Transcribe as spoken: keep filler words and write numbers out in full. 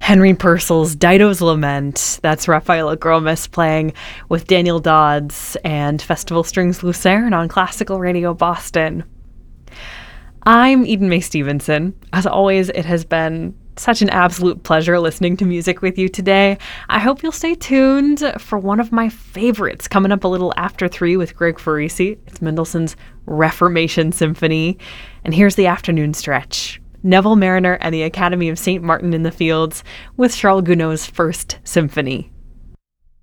Henry Purcell's Dido's Lament. That's Rafaela Gromis playing with Daniel Dodds and Festival Strings Lucerne on Classical Radio Boston. I'm Eden May Stevenson. As always, it has been such an absolute pleasure listening to music with you today. I hope you'll stay tuned for one of my favorites coming up a little after three with Greg Farisi. It's Mendelssohn's Reformation Symphony. And here's the afternoon stretch. Neville Marriner and the Academy of Saint Martin in the Fields with Charles Gounod's First Symphony.